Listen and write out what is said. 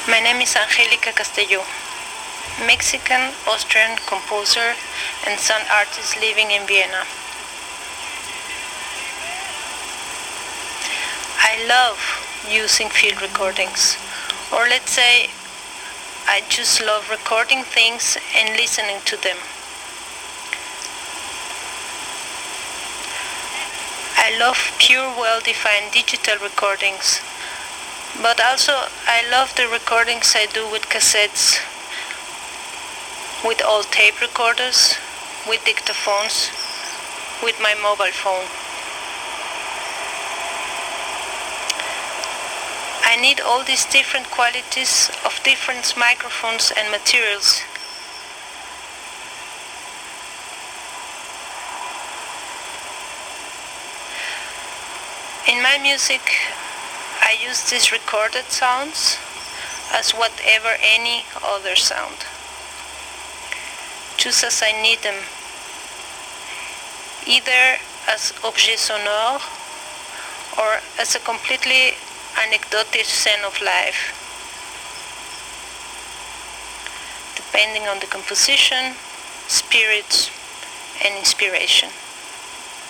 My name is Angélica Castelló, Mexican-Austrian composer and sound artist living in Vienna. I love using field recordings, or let's say I just love recording things and listening to them. I love pure, well-defined digital recordings, but also I love the recordings I do with cassettes, with old tape recorders, with dictaphones, with my mobile phone. I need all these different qualities of different microphones and materials. In my music, I use these recorded sounds as whatever any other sound, just as I need them, either as objet sonore or as a completely anecdotic scene of life, depending on the composition, spirit, and inspiration.